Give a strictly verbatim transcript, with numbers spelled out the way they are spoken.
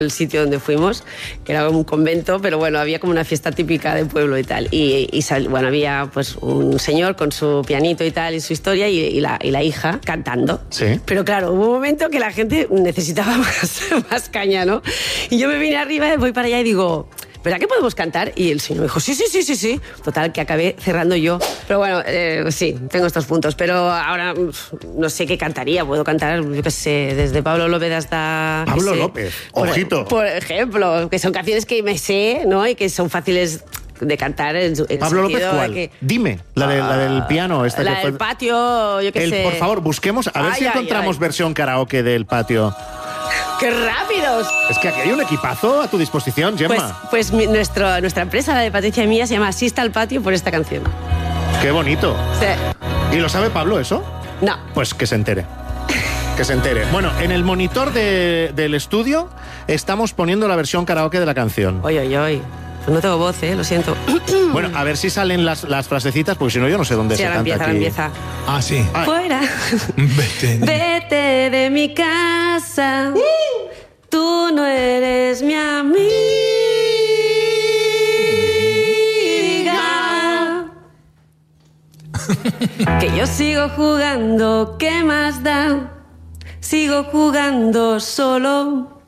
el sitio donde fuimos, que era un convento, pero bueno, había como una fiesta típica de pueblo y tal. Y, y sal, bueno, había pues un señor con su pianito y tal, y su historia, y, y, la, y la hija cantando. Sí. Pero claro, hubo un momento que la gente necesitaba más, más caña, ¿no? Y yo me vine arriba, voy para allá y digo... ¿verdad que podemos cantar? Y el señor me dijo, sí, sí, sí, sí, sí. Total, que acabé cerrando yo. Pero bueno, eh, sí, tengo estos puntos. Pero ahora no sé qué cantaría. Puedo cantar, yo qué sé, desde Pablo López hasta... Pablo sé, López, ojito. Por, por ejemplo, que son canciones que me sé, ¿no? Y que son fáciles de cantar en, en Pablo López, ¿cuál? Que, Dime, la, de, la del piano. Esta la que fue... del patio, yo qué el, sé. Por favor, busquemos, a ver ay, si ay, encontramos ay. versión karaoke del patio. ¡Qué rápidos! Es que aquí hay un equipazo a tu disposición, Gemma. Pues, pues mi, nuestro, nuestra empresa, la de Patricia y mía, se llama Asista al Patio por esta canción. Qué bonito. Sí. ¿Y lo sabe Pablo eso? No. Pues que se entere. Que se entere. Bueno, en el monitor de, del estudio estamos poniendo la versión karaoke de la canción. Oye, oye, oye. Pues no tengo voz, ¿eh? Lo siento. Bueno, a ver si salen las, las frasecitas, porque si no yo no sé dónde sí, se ahora canta empieza, aquí. ahora empieza. Ah, sí. Ay. Fuera. Vete. Vete de mi casa. Tú no eres mi amiga. Que yo sigo jugando, ¿qué más da? Sigo jugando solo.